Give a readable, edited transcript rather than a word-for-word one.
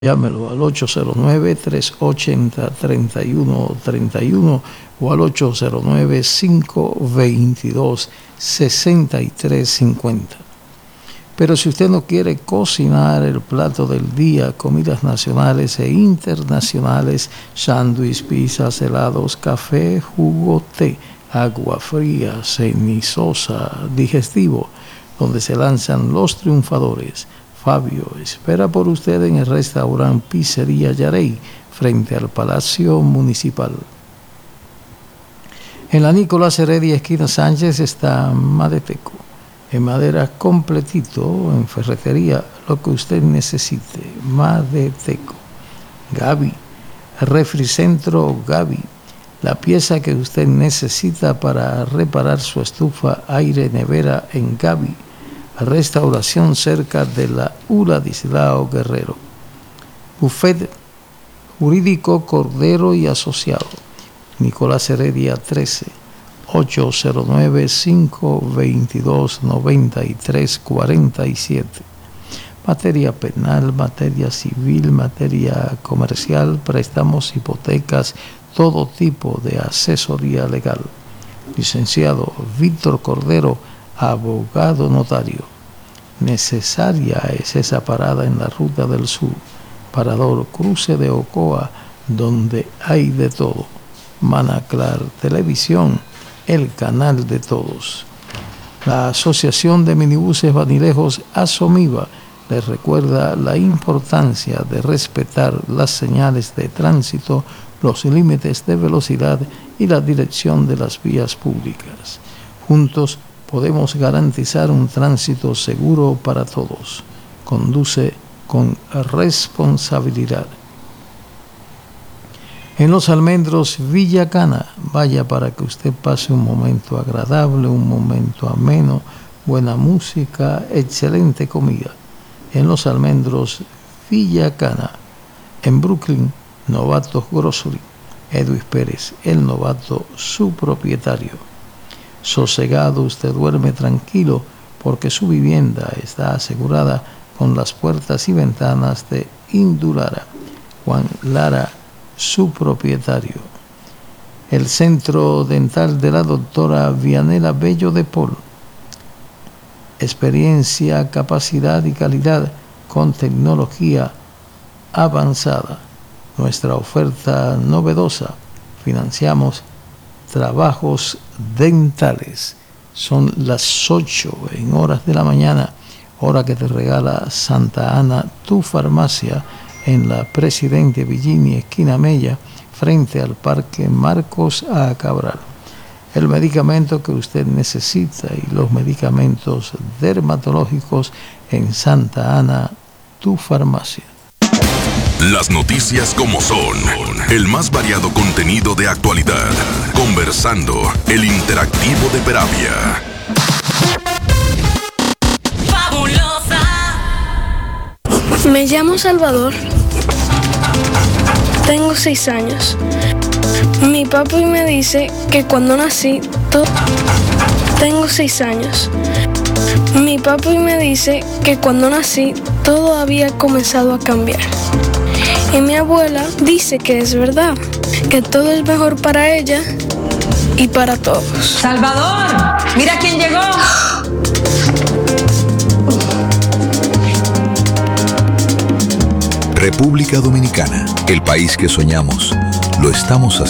Llámelo al 809-380-3131 o al 809-522-6350. Pero si usted no quiere cocinar el plato del día, comidas nacionales e internacionales, sándwich, pizzas, helados, café, jugo, té, agua fría, cenizosa, digestivo, donde se lanzan los triunfadores, Fabio espera por usted en el restaurante Pizzería Yarey, frente al Palacio Municipal. En la Nicolás Heredia, esquina Sánchez, está Madeteco. En madera completito, en ferretería, lo que usted necesite. Madeteco. Gaby. Refricentro Gaby. La pieza que usted necesita para reparar su estufa, aire, nevera en Gaby. Restauración cerca de la Uladislao Guerrero. Buffet Jurídico Cordero y Asociado. Nicolás Heredia 13, 809-522-9347. Materia penal, materia civil, materia comercial, préstamos, hipotecas, todo tipo de asesoría legal. Licenciado Víctor Cordero, abogado notario. Necesaria es esa parada en la Ruta del Sur, Parador Cruce de Ocoa, donde hay de todo. Manaclar Televisión, el canal de todos. La Asociación de Minibuses Vanilejos Asomiva les recuerda la importancia de respetar las señales de tránsito, los límites de velocidad y la dirección de las vías públicas. Juntos podemos garantizar un tránsito seguro para todos. Conduce con responsabilidad. En Los Almendros, Villa Cana, vaya para que usted pase un momento agradable, un momento ameno, buena música, excelente comida. En Los Almendros, Villa Cana. En Brooklyn, Novatos Grocery. Edwin Pérez, el novato, su propietario. Sosegado, usted duerme tranquilo porque su vivienda está asegurada con las puertas y ventanas de Indulara. Juan Lara, su propietario. El Centro Dental de la doctora Vianela Bello de Paul. Experiencia, capacidad y calidad con tecnología avanzada. Nuestra oferta novedosa. Financiamos trabajos dentales. Son las 8 en horas de la mañana, hora que te regala Santa Ana, tu farmacia, en la Presidente Villini, esquina Mella, frente al Parque Marcos A. Cabral. El medicamento que usted necesita y los medicamentos dermatológicos en Santa Ana, tu farmacia. Las noticias como son, el más variado contenido de actualidad, conversando, el interactivo de Peravia. Fabulosa. Me llamo Salvador. Tengo 6 años. Mi papi me dice que cuando nací Tengo 6 años. Mi papi me dice que cuando nací todo había comenzado a cambiar. Y mi abuela dice que es verdad, que todo es mejor para ella y para todos. Salvador, mira quién llegó. República Dominicana, el país que soñamos, lo estamos haciendo.